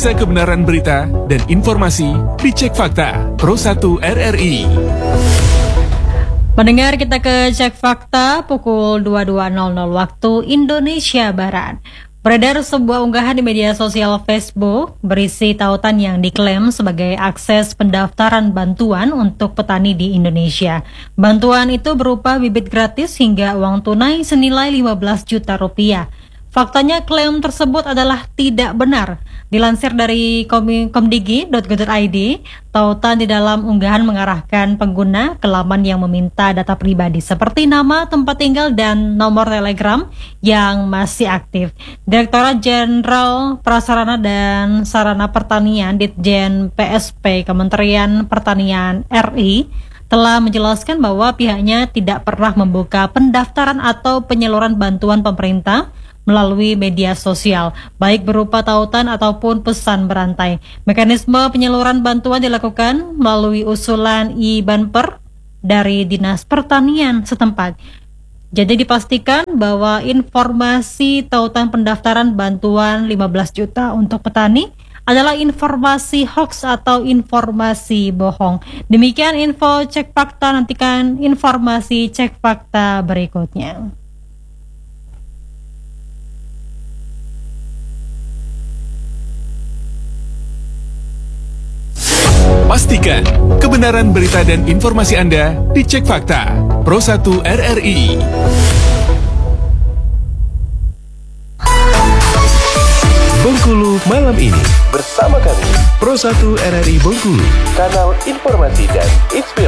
Periksa kebenaran berita dan informasi di Cek Fakta Pro 1 RRI. Mendengar kita ke Cek Fakta pukul 22.00 waktu Indonesia Barat. Beredar sebuah unggahan di media sosial Facebook berisi tautan yang diklaim sebagai akses pendaftaran bantuan untuk petani di Indonesia. Bantuan itu berupa bibit gratis hingga uang tunai senilai 15 juta rupiah. Faktanya klaim tersebut adalah tidak benar. Dilansir dari komdigi.go.id, tautan di dalam unggahan mengarahkan pengguna ke laman yang meminta data pribadi seperti nama, tempat tinggal, dan nomor telegram yang masih aktif. Direktorat Jenderal Prasarana dan Sarana Pertanian Ditjen PSP Kementerian Pertanian RI telah menjelaskan bahwa pihaknya tidak pernah membuka pendaftaran atau penyaluran bantuan pemerintah melalui media sosial, baik berupa tautan ataupun pesan berantai. Mekanisme penyaluran bantuan dilakukan melalui usulan IBanper dari Dinas Pertanian setempat. Jadi dipastikan bahwa informasi tautan pendaftaran bantuan 15 juta untuk petani adalah informasi hoax atau informasi bohong. Demikian info Cek Fakta, nantikan informasi Cek Fakta berikutnya. Pastikan kebenaran berita dan informasi Anda di Cek Fakta Pro 1 RRI. Bengkulu malam ini bersama kami Pro 1 RRI Bengkulu, kanal informasi dan inspirasi.